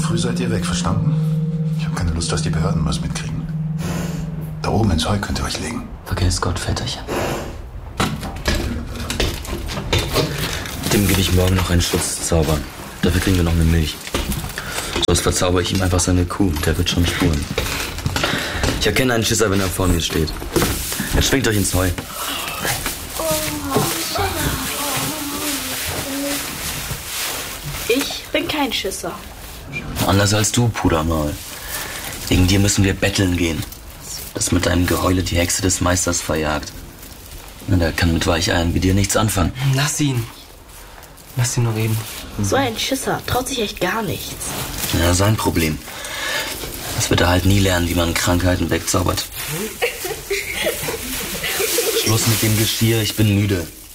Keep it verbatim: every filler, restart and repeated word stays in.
früh seid ihr weg, verstanden? Ich habe keine Lust, dass die Behörden was mitkriegen. Da oben ins Heu könnt ihr euch legen. Vergiss Gott, Väterchen. Dem gebe ich morgen noch einen Schutzzauber. Dafür kriegen wir noch eine Milch. Sonst verzauber ich ihm einfach seine Kuh. Der wird schon spuren. Ich erkenne einen Schisser, wenn er vor mir steht. Er schwingt euch ins Heu. Ich bin kein Schisser. Anders als du, Pudermaul. Wegen dir müssen wir betteln gehen. Das mit deinem Geheule die Hexe des Meisters verjagt. Na, der kann mit Weicheiern wie dir nichts anfangen. Lass ihn. Lass ihn nur reden. So ein Schisser traut sich echt gar nichts. Ja, sein Problem. Das wird er halt nie lernen, wie man Krankheiten wegzaubert. Schluss mit dem Geschirr, ich bin müde.